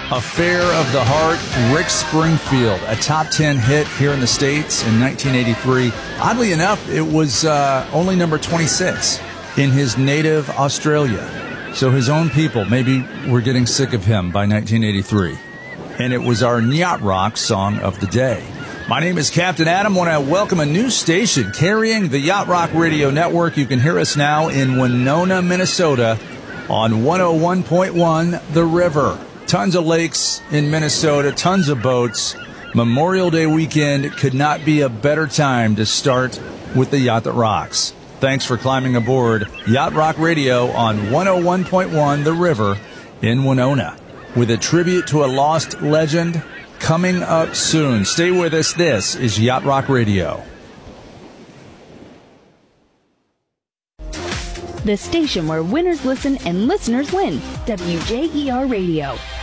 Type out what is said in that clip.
Affair of the Heart, Rick Springfield, a top 10 hit here in the States in 1983. Oddly enough, it was only number 26 in his native Australia. So his own people maybe were getting sick of him by 1983. And it was our Yacht Rock song of the day. My name is Captain Adam. I want to welcome a new station carrying the Yacht Rock Radio Network. You can hear us now in Winona, Minnesota on 101.1 The River. Tons of lakes in Minnesota, tons of boats. Memorial Day weekend could not be a better time to start with the Yacht That Rocks. Thanks for climbing aboard Yacht Rock Radio on 101.1 The River in Winona. With a tribute to a lost legend coming up soon. Stay with us. This is Yacht Rock Radio. The station where winners listen and listeners win. WJER Radio.